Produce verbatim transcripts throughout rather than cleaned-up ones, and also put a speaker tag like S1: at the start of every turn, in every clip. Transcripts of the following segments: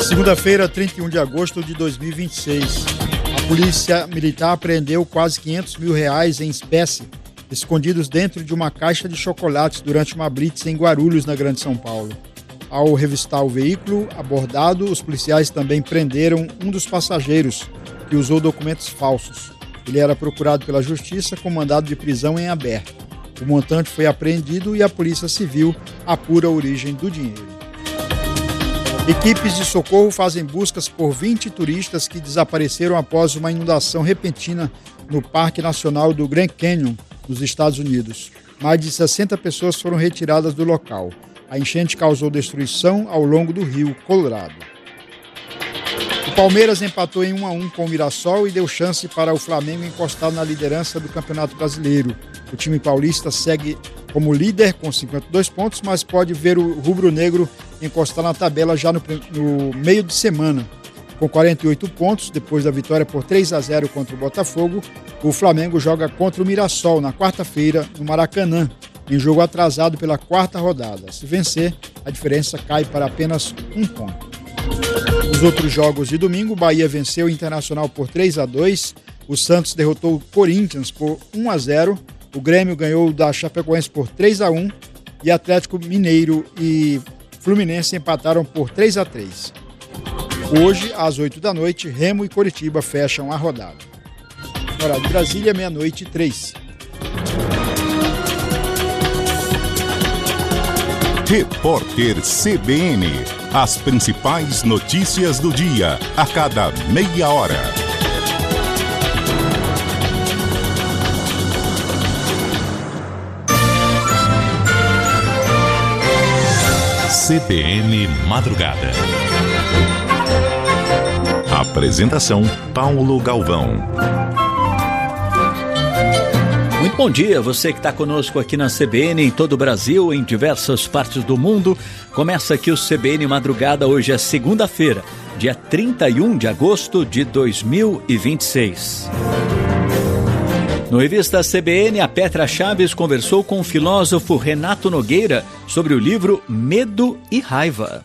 S1: Segunda-feira, trinta e um de agosto de dois mil e vinte e seis. A polícia militar apreendeu quase quinhentos mil reais em espécie, escondidos dentro de uma caixa de chocolates durante uma blitz em Guarulhos, na Grande São Paulo. Ao revistar o veículo abordado, os policiais também prenderam um dos passageiros, que usou documentos falsos. Ele era procurado pela justiça com mandado de prisão em aberto. O montante foi apreendido e a Polícia Civil apura a origem do dinheiro. Equipes de socorro fazem buscas por vinte turistas que desapareceram após uma inundação repentina no Parque Nacional do Grand Canyon, nos Estados Unidos. Mais de sessenta pessoas foram retiradas do local. A enchente causou destruição ao longo do rio Colorado. O Palmeiras empatou em um a um com o Mirassol e deu chance para o Flamengo encostar na liderança do Campeonato Brasileiro. O time paulista segue como líder com cinquenta e dois pontos, mas pode ver o rubro-negro encostar na tabela já no, no meio de semana. Com quarenta e oito pontos, depois da vitória por três a zero contra o Botafogo, o Flamengo joga contra o Mirassol na quarta-feira no Maracanã, em jogo atrasado pela quarta rodada. Se vencer, a diferença cai para apenas um ponto. Nos outros jogos de domingo, o Bahia venceu o Internacional por três a dois, o Santos derrotou o Corinthians por um a zero, o Grêmio ganhou da Chapecoense por três a um e Atlético Mineiro e Fluminense empataram por três a três. Hoje, às oito da noite, Remo e Coritiba fecham a rodada. Horário de Brasília, meia-noite e três.
S2: Repórter C B N. As principais notícias do dia, a cada meia hora. C B N Madrugada. Apresentação: Paulo Galvão.
S3: Muito bom dia, você que está conosco aqui na C B N, em todo o Brasil, em diversas partes do mundo. Começa aqui o C B N Madrugada, hoje é segunda-feira, dia trinta e um de agosto de dois mil e vinte e seis. No Revista C B N, a Petra Chaves conversou com o filósofo Renato Nogueira sobre o livro Medo e Raiva.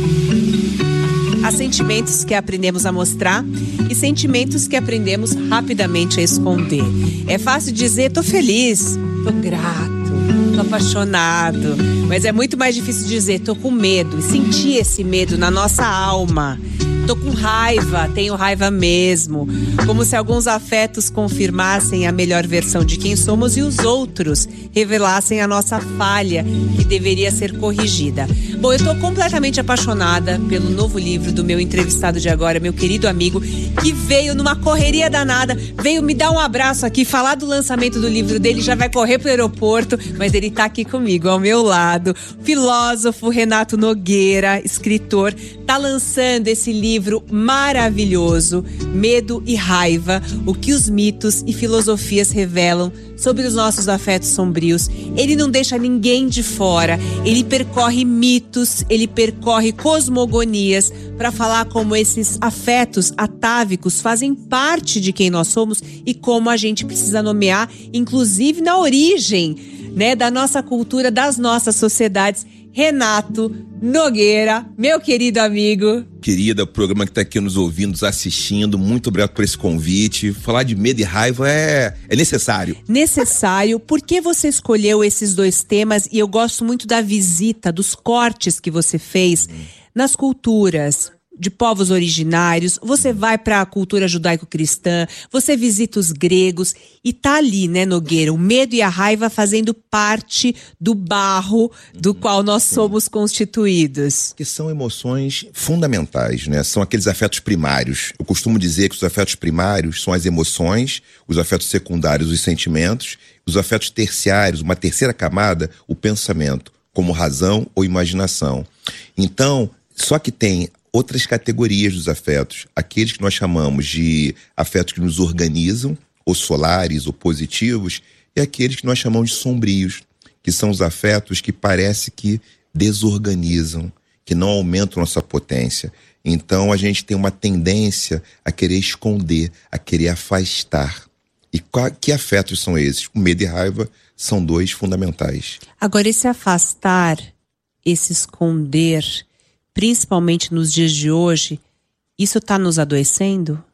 S4: Há sentimentos que aprendemos a mostrar e sentimentos que aprendemos rapidamente a esconder. É fácil dizer, tô feliz, tô grato, tô apaixonado. Mas é muito mais difícil dizer, tô com medo, e sentir esse medo na nossa alma. Tô com raiva, tenho raiva mesmo. Como se alguns afetos confirmassem a melhor versão de quem somos e os outros revelassem a nossa falha, que deveria ser corrigida. Bom, eu tô completamente apaixonada pelo novo livro do meu entrevistado de agora, meu querido amigo, que veio numa correria danada, veio me dar um abraço aqui, falar do lançamento do livro dele, já vai correr pro aeroporto, mas ele tá aqui comigo, ao meu lado. Filósofo Renato Nogueira, escritor, tá lançando esse livro livro maravilhoso, Medo e Raiva, o que os mitos e filosofias revelam sobre os nossos afetos sombrios. Ele não deixa ninguém de fora, ele percorre mitos, ele percorre cosmogonias para falar como esses afetos atávicos fazem parte de quem nós somos e como a gente precisa nomear, inclusive na origem, né, da nossa cultura, das nossas sociedades. Renato Nogueira, meu querido amigo.
S5: Querida, o programa que está aqui nos ouvindo, nos assistindo, muito obrigado por esse convite. Falar de medo e raiva é, é necessário.
S4: Necessário. Por que você escolheu esses dois temas? E eu gosto muito da visita, dos cortes que você fez nas culturas de povos originários. Você vai para a cultura judaico-cristã, você visita os gregos e tá ali, né, Nogueira, o medo e a raiva fazendo parte do barro do uhum. qual nós Sim. somos constituídos.
S5: Que são emoções fundamentais, né? São aqueles afetos primários. Eu costumo dizer que os afetos primários são as emoções, os afetos secundários, os sentimentos, os afetos terciários, uma terceira camada, o pensamento, como razão ou imaginação. Então, só que tem outras categorias dos afetos, aqueles que nós chamamos de afetos que nos organizam, ou solares, ou positivos, e aqueles que nós chamamos de sombrios, que são os afetos que parece que desorganizam, que não aumentam nossa potência. Então a gente tem uma tendência a querer esconder, a querer afastar. E qual, que afetos são esses? O medo e a raiva são dois fundamentais.
S4: Agora, esse afastar, esse esconder, principalmente nos dias de hoje, isso está nos adoecendo?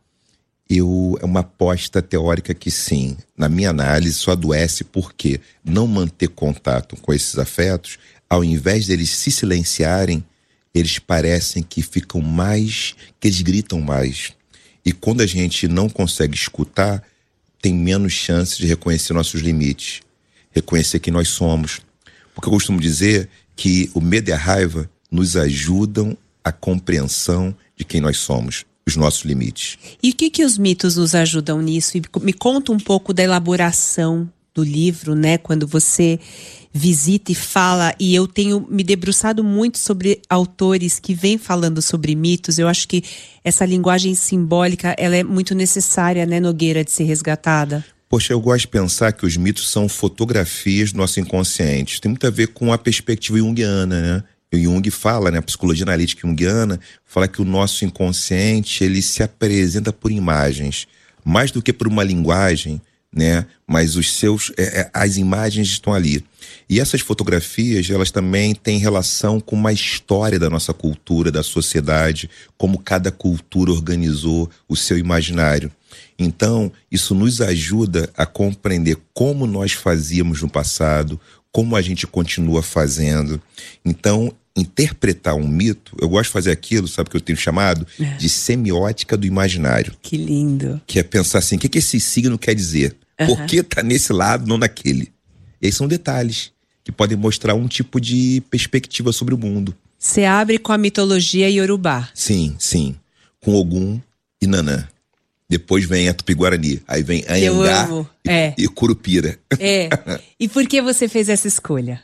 S5: Eu, é uma aposta teórica que sim. Na minha análise, só adoece porque não manter contato com esses afetos, ao invés deles se silenciarem, eles parecem que ficam mais, que eles gritam mais. E quando a gente não consegue escutar, tem menos chance de reconhecer nossos limites, reconhecer quem nós somos. Porque eu costumo dizer que o medo e a raiva nos ajudam à compreensão de quem nós somos, os nossos limites.
S4: E o que que os mitos nos ajudam nisso? E me conta um pouco da elaboração do livro, né? Quando você visita e fala, e eu tenho me debruçado muito sobre autores que vêm falando sobre mitos. Eu acho que essa linguagem simbólica, ela é muito necessária, né, Nogueira, de ser resgatada.
S5: Poxa, eu gosto de pensar que os mitos são fotografias do nosso inconsciente. Tem muito a ver com a perspectiva junguiana, né? O Jung fala, né, a psicologia analítica junguiana fala que o nosso inconsciente, ele se apresenta por imagens, mais do que por uma linguagem, né, mas os seus, é, as imagens estão ali. E essas fotografias, elas também têm relação com uma história da nossa cultura, da sociedade, como cada cultura organizou o seu imaginário. Então, isso nos ajuda a compreender como nós fazíamos no passado, como a gente continua fazendo. Então, interpretar um mito, eu gosto de fazer aquilo, sabe, que eu tenho chamado de semiótica do imaginário.
S4: Que lindo.
S5: Que é pensar assim, o que, que esse signo quer dizer? Uhum. Por que tá nesse lado, não naquele? E aí são detalhes que podem mostrar um tipo de perspectiva sobre o mundo.
S4: Você abre com a mitologia iorubá.
S5: Sim, sim. Com Ogum e Nanã. Depois vem a Tupi-Guarani. Aí vem Anhangá e, é. e Curupira.
S4: É. E por que você fez essa escolha?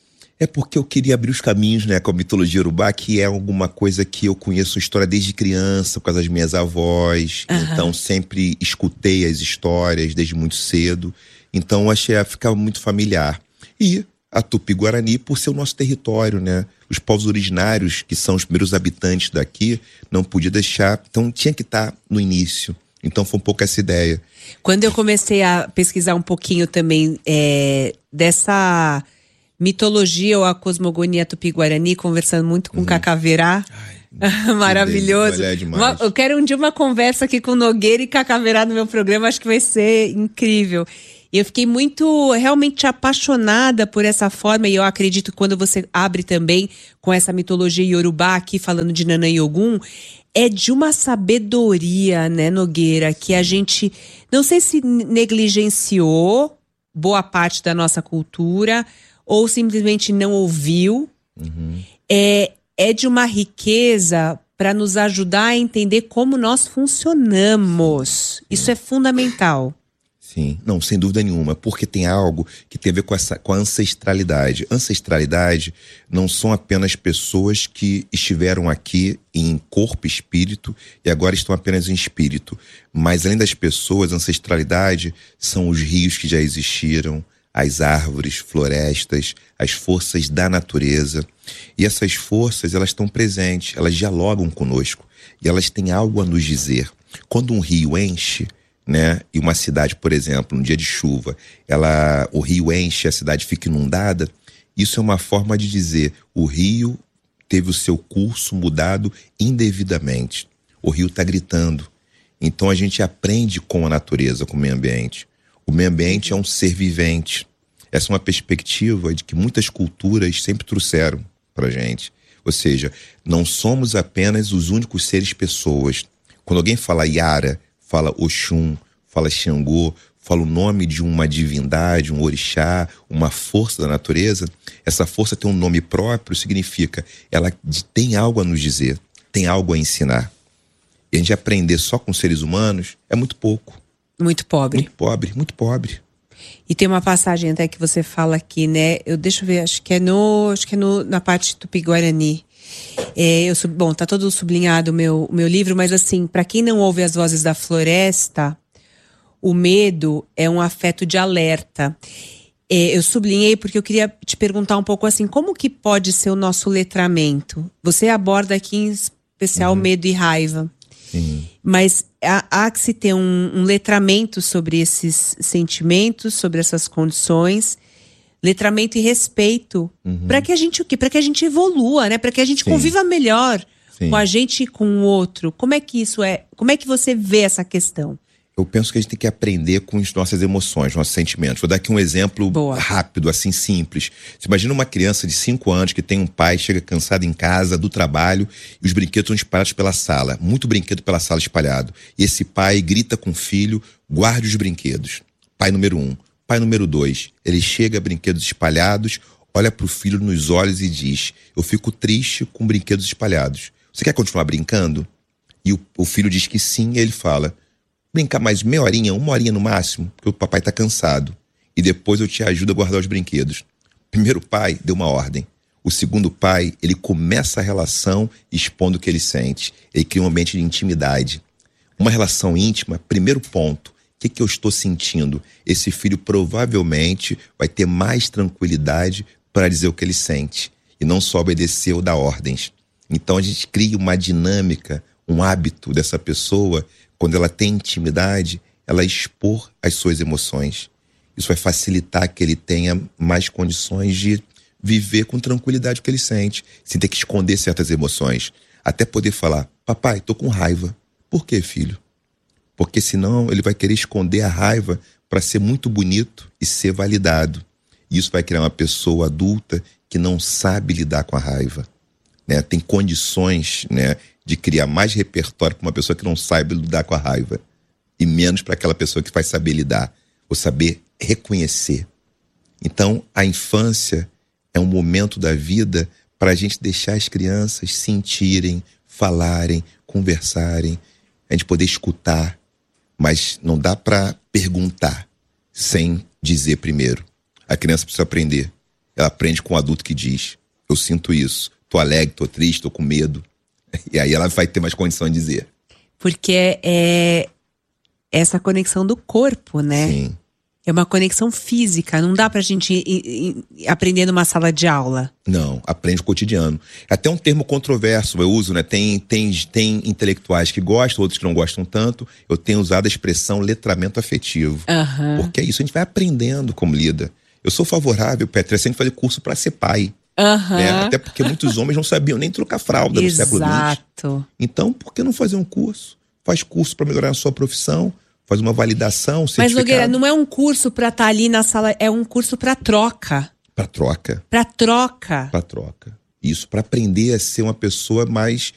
S5: É porque eu queria abrir os caminhos, né, com a mitologia iorubá, que é alguma coisa que eu conheço história desde criança, por causa das minhas avós. Uhum. Então sempre escutei as histórias desde muito cedo. Então achei, ficava muito familiar. E a Tupi-Guarani, por ser o nosso território, né? Os povos originários, que são os primeiros habitantes daqui, não podia deixar, então tinha que estar no início. Então foi um pouco essa ideia.
S4: Quando eu comecei a pesquisar um pouquinho também é, dessa mitologia ou a cosmogonia Tupi-Guarani, conversando muito com o uhum. Cacaverá. Ai, maravilhoso. Uma, eu quero um dia uma conversa aqui com Nogueira e Cacaverá no meu programa, acho que vai ser incrível. E eu fiquei muito, realmente apaixonada por essa forma, e eu acredito que quando você abre também com essa mitologia iorubá aqui, falando de Nanã e Ogum, é de uma sabedoria, né, Nogueira, que a gente, não sei se negligenciou boa parte da nossa cultura, ou simplesmente não ouviu. Uhum. É, é de uma riqueza para nos ajudar a entender como nós funcionamos. Isso é fundamental.
S5: Sim, não, sem dúvida nenhuma, porque tem algo que tem a ver com, essa, com a ancestralidade. Ancestralidade não são apenas pessoas que estiveram aqui em corpo e espírito e agora estão apenas em espírito. Mas além das pessoas, ancestralidade são os rios que já existiram, as árvores, florestas, as forças da natureza. E essas forças, elas estão presentes, elas dialogam conosco e elas têm algo a nos dizer. Quando um rio enche, né, e uma cidade, por exemplo, num dia de chuva, ela, o rio enche, a cidade fica inundada, isso é uma forma de dizer, o rio teve o seu curso mudado indevidamente. O rio está gritando. Então a gente aprende com a natureza, com o meio ambiente. O meio ambiente é um ser vivente. Essa é uma perspectiva de que muitas culturas sempre trouxeram pra gente. Ou seja, não somos apenas os únicos seres pessoas. Quando alguém fala Yara, fala Oxum, fala Xangô, fala o nome de uma divindade, um orixá, uma força da natureza, essa força tem um nome próprio, significa ela tem algo a nos dizer, tem algo a ensinar. E a gente aprender só com seres humanos é muito pouco.
S4: Muito pobre.
S5: Muito pobre, muito pobre.
S4: E tem uma passagem até que você fala aqui, né? Eu deixa eu ver, acho que é no, acho que é no, na parte Tupi-Guarani. É, eu, bom, tá todo sublinhado o meu, meu livro, mas assim, para quem não ouve as vozes da floresta, o medo é um afeto de alerta. É, eu sublinhei porque eu queria te perguntar um pouco assim, como que pode ser o nosso letramento? Você aborda aqui em especial uhum. medo e raiva. Sim. Mas há, há que se ter um, um letramento sobre esses sentimentos, sobre essas condições, letramento e respeito.
S5: Uhum.
S4: Para que a gente o quê? Para que a gente evolua, né? Para que a gente
S5: Sim.
S4: conviva melhor
S5: Sim.
S4: com a gente e com o outro. Como é que isso é? Como é que você vê essa questão?
S5: Eu penso que a gente tem que aprender com as nossas emoções, nossos sentimentos. Vou dar aqui um exemplo
S4: Boa.
S5: rápido, assim, simples. Você imagina uma criança de cinco anos que tem um pai, chega cansado em casa, do trabalho, e os brinquedos estão espalhados pela sala. Muito brinquedo pela sala espalhado. E esse pai grita com o filho, guarde os brinquedos. Pai número um. Pai número dois. Ele chega, brinquedos espalhados, olha pro filho nos olhos e diz: eu fico triste com brinquedos espalhados. Você quer continuar brincando? E o, o filho diz que sim, e ele fala: brincar mais meia horinha, uma horinha no máximo, porque o papai tá cansado. E depois eu te ajudo a guardar os brinquedos. O primeiro pai deu uma ordem. O segundo pai, ele começa a relação expondo o que ele sente. Ele cria um ambiente de intimidade. Uma relação íntima, primeiro ponto. O que, que eu estou sentindo? Esse filho provavelmente vai ter mais tranquilidade para dizer o que ele sente. E não só obedecer ou dar ordens. Então a gente cria uma dinâmica, um hábito dessa pessoa. Quando ela tem intimidade, ela expor as suas emoções. Isso vai facilitar que ele tenha mais condições de viver com tranquilidade o que ele sente, sem ter que esconder certas emoções. Até poder falar: papai, tô com raiva. Por quê, filho? Porque senão ele vai querer esconder a raiva para ser muito bonito e ser validado. E isso vai criar uma pessoa adulta que não sabe lidar com a raiva, né? Tem condições, né, de criar mais repertório para uma pessoa que não sabe lidar com a raiva e menos para aquela pessoa que vai saber lidar ou saber reconhecer. Então, a infância é um momento da vida para a gente deixar as crianças sentirem, falarem, conversarem, a gente poder escutar, mas não dá para perguntar sem dizer primeiro. A criança precisa aprender. Ela aprende com o adulto que diz: eu sinto isso, tô alegre, tô triste, tô com medo. E aí ela vai ter mais condição de dizer.
S4: Porque é essa conexão do corpo, né?
S5: Sim.
S4: É uma conexão física, não dá pra gente ir, ir, ir aprender numa sala de aula.
S5: Não, aprende o cotidiano. Até um termo controverso eu uso, né? Tem, tem, tem intelectuais que gostam, outros que não gostam tanto. Eu tenho usado a expressão letramento afetivo.
S4: Uhum.
S5: Porque é isso, a gente vai aprendendo como lida. Eu sou favorável, Petra, a gente fazer curso para ser pai.
S4: Uhum.
S5: Né? Até porque muitos homens não sabiam nem trocar fralda no século vinte.
S4: Exato.
S5: Então, por que não fazer um curso? Faz curso para melhorar a sua profissão, faz uma validação, um
S4: Mas,
S5: certificado.
S4: Nogueira, não é um curso pra estar ali na sala, é um curso pra troca.
S5: Para troca.
S4: Pra troca.
S5: Para troca. Isso, para aprender a ser uma pessoa mais